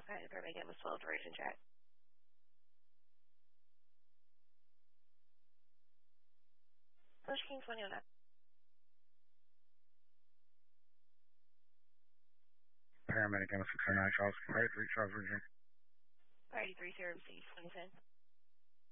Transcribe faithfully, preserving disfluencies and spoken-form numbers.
Okay, Birmingham was twelve duration check. Push King twenty on that. Paramedic M six oh nine Charles, Freight, three Charles Region. Priority three zero C twenty ten.